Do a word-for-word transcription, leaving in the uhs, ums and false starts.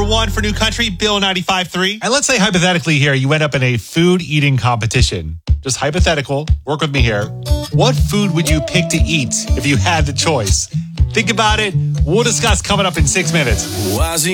one for New Country, Bill ninety-five point three. And let's say hypothetically here, you end up in a food eating competition. Just hypothetical. Work with me here. What food would you pick to eat if you had the choice? Think about it. We'll discuss coming up in six minutes.